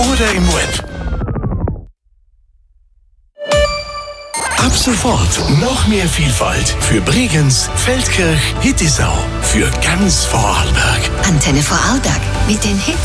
oder im Web. Ab sofort noch mehr Vielfalt für Bregenz, Feldkirch, Hittisau, für ganz Vorarlberg. Antenne Vorarlberg mit den Hits